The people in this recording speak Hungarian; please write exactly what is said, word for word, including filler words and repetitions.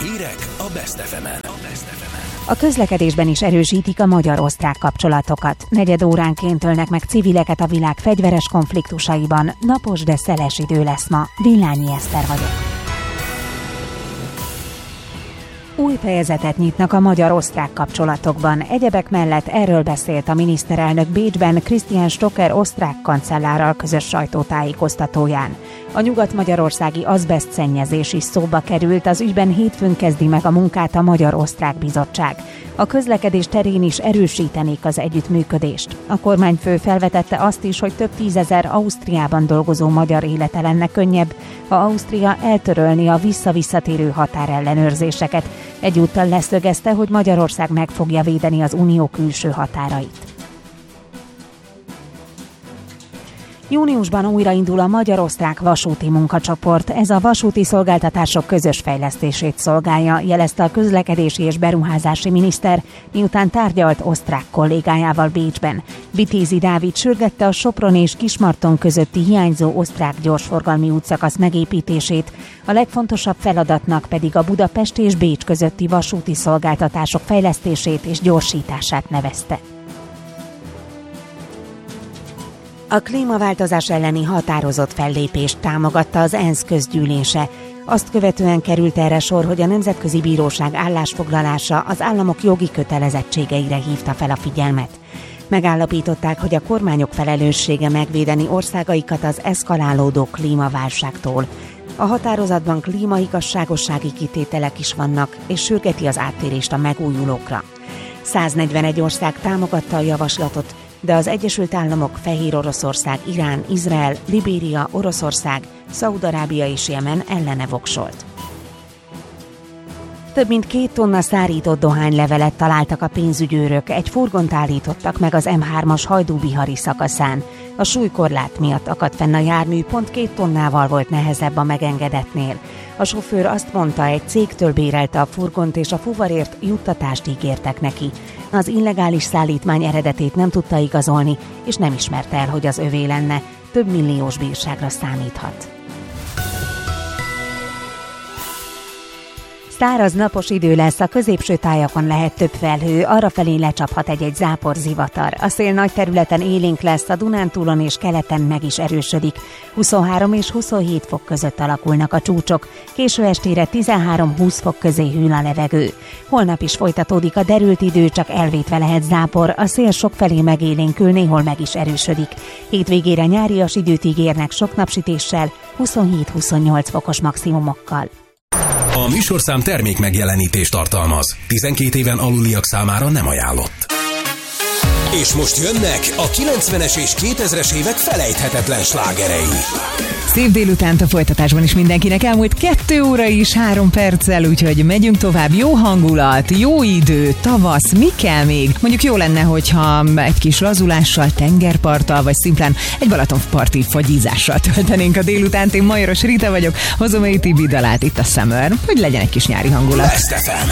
Hírek a Best ef emen. A közlekedésben is erősítik a magyar-osztrák kapcsolatokat. Negyed óránként ölnek meg civileket a világ fegyveres konfliktusaiban. Napos, de szeles idő lesz ma. Villányi Eszter vagyok. Új fejezetet nyitnak a magyar-osztrák kapcsolatokban. Egyebek mellett erről beszélt a miniszterelnök Bécsben Christian Stocker osztrák kancellárral közös sajtótájékoztatóján. A nyugat-magyarországi azbeszt szennyezés is szóba került, az ügyben hétfőn kezdi meg a munkát a Magyar-Osztrák Bizottság. A közlekedés terén is erősítenék az együttműködést. A kormányfő felvetette azt is, hogy több tízezer Ausztriában dolgozó magyar élete lenne könnyebb, ha Ausztria eltörölni a vissza-visszatérő határellenőrzéseket. Egyúttal leszögezte, hogy Magyarország meg fogja védeni az unió külső határait. Júniusban újraindul a magyar-osztrák vasúti munkacsoport. Ez a vasúti szolgáltatások közös fejlesztését szolgálja, jelezte a közlekedési és beruházási miniszter, miután tárgyalt osztrák kollégájával Bécsben. Vitézi Dávid sürgette a Sopron és Kismarton közötti hiányzó osztrák gyorsforgalmi útszakasz megépítését, a legfontosabb feladatnak pedig a Budapest és Bécs közötti vasúti szolgáltatások fejlesztését és gyorsítását nevezte. A klímaváltozás elleni határozott fellépést támogatta az ENSZ közgyűlése. Azt követően került erre sor, hogy a Nemzetközi Bíróság állásfoglalása az államok jogi kötelezettségeire hívta fel a figyelmet. Megállapították, hogy a kormányok felelőssége megvédeni országaikat az eszkalálódó klímaválságtól. A határozatban klímaigazságossági kitételek is vannak, és sürgeti az áttérést a megújulókra. száznegyvenegy ország támogatta a javaslatot, de az Egyesült Államok, Fehéroroszország, Irán, Izrael, Libéria, Oroszország, Szaúd-Arábia és Jemen ellene voksolt. Több mint két tonna szárított dohánylevelet találtak a pénzügyőrök, egy furgont állítottak meg az em hármas Hajdú-Bihari szakaszán. A súlykorlát miatt akadt fenn a jármű, pont két tonnával volt nehezebb a megengedetnél. A sofőr azt mondta, egy cégtől bérelte a furgont, és a fuvarért juttatást ígértek neki. Az illegális szállítmány eredetét nem tudta igazolni, és nem ismerte el, hogy az övé lenne. Több milliós bírságra számíthat. Száraz, napos idő lesz, a középső tájakon lehet több felhő, arrafelé lecsaphat egy-egy zápor zivatar. A szél nagy területen élénk lesz, a Dunántúlon és keleten meg is erősödik. huszonhárom és huszonhét fok között alakulnak a csúcsok, késő estére tizenhárom-húsz fok közé hűl a levegő. Holnap is folytatódik a derült idő, csak elvétve lehet zápor, a szél sokfelé megélénkül, néhol meg is erősödik. Hétvégére nyárias időt ígérnek sok napsütéssel, huszonhét-huszonnyolc fokos maximumokkal. A műsorszám termék megjelenítést tartalmaz. tizenkét éven aluliak számára nem ajánlott. És most jönnek a kilencvenes és kétezres évek felejthetetlen slágerei. Szép délutánt a folytatásban is mindenkinek, elmúlt kettő óra is három perccel, úgyhogy megyünk tovább. Jó hangulat, jó idő, tavasz, mi kell még? Mondjuk jó lenne, hogyha egy kis lazulással, tengerparttal, vagy szimplán egy balatonparti fagyízással töltenénk a délutánt. Én Majoros Rita vagyok, hozom a Tibi dalát, itt a Summer, hogy legyen egy kis nyári hangulat. Best ef em.